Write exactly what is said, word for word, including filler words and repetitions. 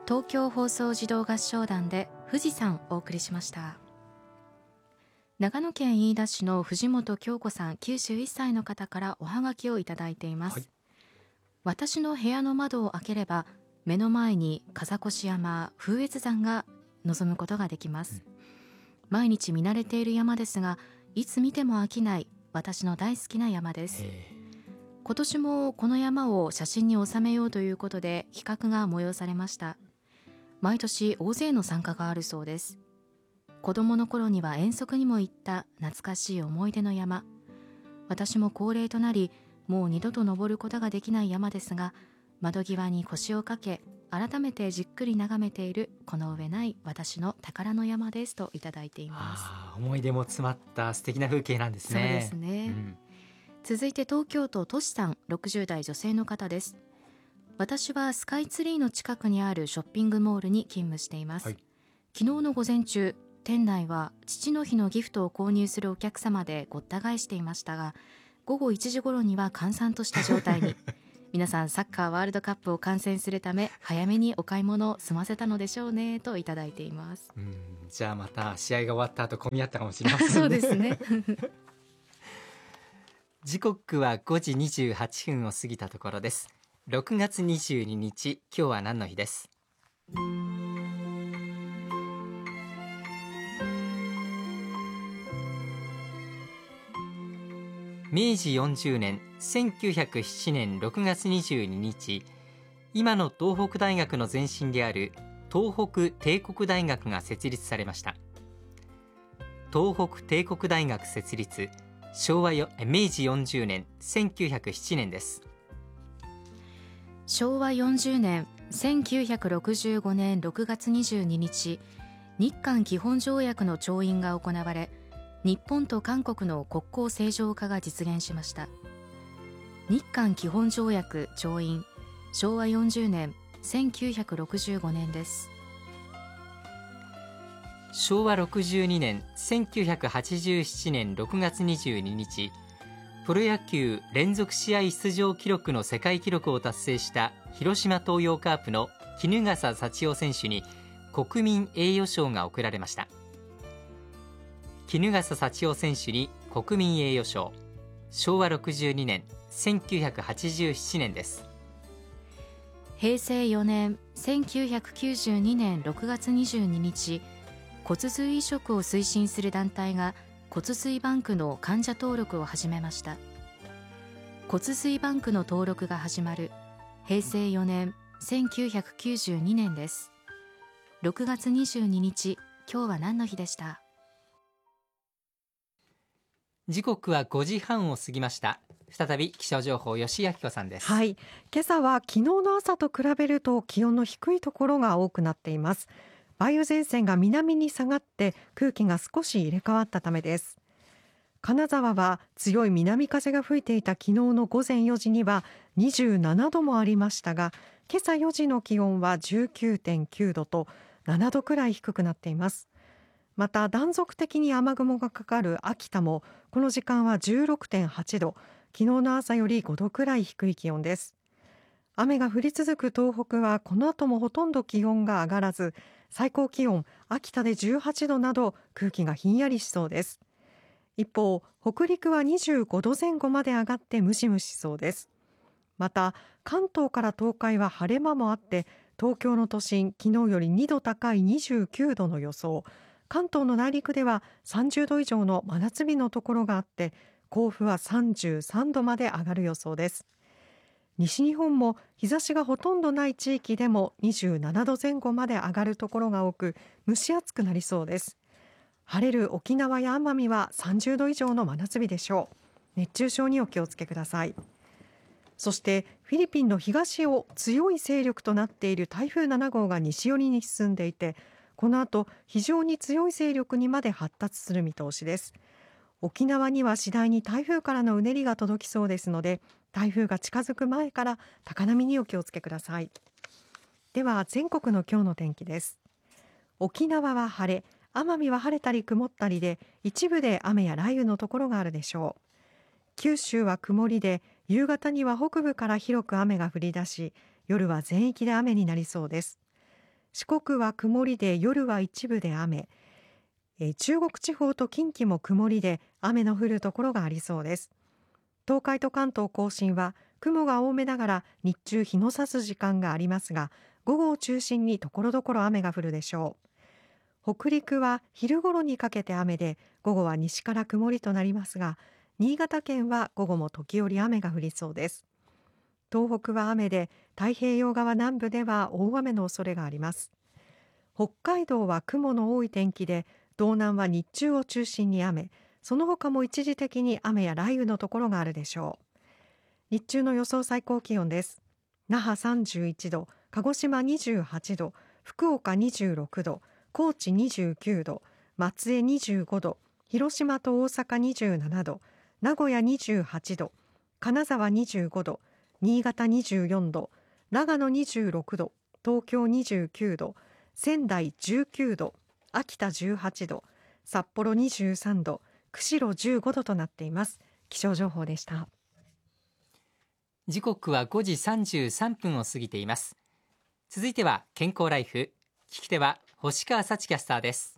東京放送児童合唱団で富士山をお送りしました。長野県飯田市の藤本京子さんきゅうじゅういっさいの方からおはがきをいただいています、はい、私の部屋の窓を開ければ目の前に風越山、風越山が望むことができます、うん、毎日見慣れている山ですがいつ見ても飽きない私の大好きな山です。今年もこの山を写真に収めようということで企画が催されました。毎年大勢の参加があるそうです。子供の頃には遠足にも行った懐かしい思い出の山。私も高齢となりもう二度と登ることができない山ですが、窓際に腰をかけ改めてじっくり眺めているこの上ない私の宝の山ですといただいています。 あ、思い出も詰まった素敵な風景なんですね。 そうですね、うん、続いて東京都としさん、ろくじゅう代女性の方です。私はスカイツリーの近くにあるショッピングモールに勤務しています、はい、昨日の午前中店内は父の日のギフトを購入するお客様でごった返していましたが、午後いちじ頃には閑散とした状態に皆さんサッカーワールドカップを観戦するため早めにお買い物を済ませたのでしょうねといただいています。 うん、じゃあまた試合が終わった後混み合ったかもしれませんねそうですね時刻はごじにじゅうはっぷんを過ぎたところです。ろくがつにじゅうににち、今日は何の日です。めいじよんじゅうねん、せんきゅうひゃくななねんろくがつにじゅうににち、今の東北大学の前身である東北帝国大学が設立されました。東北帝国大学設立、昭和よめいじよんじゅうねん、せんきゅうひゃくななねんです。 昭和よんじゅうねん、せんきゅうひゃくろくじゅうごねんろくがつにじゅうににち、日韓基本条約の調印が行われ、日本と韓国の国交正常化が実現しました。日韓基本条約調印、昭和よんじゅうねん、せんきゅうひゃくろくじゅうごねんです。 昭和ろくじゅうにねん、せんきゅうひゃくはちじゅうななねんろくがつにじゅうににち、プロ野球連続試合出場記録の世界記録を達成した広島東洋カープの衣笠祥雄選手に国民栄誉賞が贈られました。衣笠祥雄選手に国民栄誉賞、昭和ろくじゅうにねん、せんきゅうひゃくはちじゅうななねんです。 平成よねん、せんきゅうひゃくきゅうじゅうにねんろくがつにじゅうににち、骨髄移植を推進する団体が骨髄バンクの患者登録を始めました。骨髄バンクの登録が始まる平成よねん、せんきゅうひゃくきゅうじゅうにねんです。ろくがつにじゅうににち、今日は何の日でした。 時刻はごじはんを過ぎました。再び気象情報、吉明子さんです。 はい、今朝は昨日の朝と比べると気温の低いところが多くなっています。梅雨前線が南に下がって空気が少し入れ替わったためです。金沢は強い南風が吹いていた昨日の午前よじにはにじゅうななどもありましたが、今朝よじの気温は じゅうきゅうてんきゅうどとななどくらい低くなっています。また断続的に雨雲がかかる秋田もこの時間は じゅうろくてんはちど、昨日の朝よりごどくらい低い気温です。雨が降り続く東北はこの後もほとんど気温が上がらず、最高気温秋田でじゅうはちどなど空気がひんやりしそうです。一方、北陸はにじゅうごどぜん後まで上がってムシムシしそうです。また関東から東海は晴れ間もあって、東京の都心昨日よりにど高いにじゅうきゅうどの予想、関東の内陸ではさんじゅうど以上の真夏日のところがあって、甲府はさんじゅうさんどまで上がる予想です。西日本も日差しがほとんどない地域でもにじゅうななどぜん後まで上がるところが多く、蒸し暑くなりそうです。晴れる沖縄や奄美はさんじゅうど以上の真夏日でしょう。熱中症にお気をつけください。そしてフィリピンの東を強い勢力となっている台風ななごうが西寄りに進んでいて、この後非常に強い勢力にまで発達する見通しです。沖縄には次第に台風からのうねりが届きそうですので、台風が近づく前から高波にお気をつけください。では全国の今日の天気です。沖縄は晴れ、奄美は晴れたり曇ったりで、一部で雨や雷雨のところがあるでしょう。九州は曇りで、夕方には北部から広く雨が降り出し、夜は全域で雨になりそうです。 四国は曇りで夜は一部で雨、えー、中国地方と近畿も曇りで雨の降るところがありそうです。東海と関東甲信は雲が多めながら日中日の差す時間がありますが、午後を中心にところどころ雨が降るでしょう。北陸は昼頃にかけて雨で、午後は西から曇りとなりますが、新潟県は午後も時折雨が降りそうです。東北は雨で、太平洋側南部では大雨の恐れがあります。北海道は雲の多い天気で、道南は日中を中心に雨、その他も一時的に雨や雷雨のところがあるでしょう。日中の予想最高気温です。那覇さんじゅういちど、鹿児島にじゅうはちど、福岡にじゅうろくど、高知にじゅうきゅうど、松江にじゅうごど、広島と大阪にじゅうななど、名古屋にじゅうはちど、金沢にじゅうごど、新潟にじゅうよんど、長野にじゅうろくど、東京にじゅうきゅうど、仙台じゅうきゅうど、秋田じゅうはちど、札幌にじゅうさんど、釧路じゅうごどとなっています。気象情報でした。 時刻はごじさんじゅうさんぷんを過ぎています。続いては健康ライフ、聞き手は星川幸キャスターです。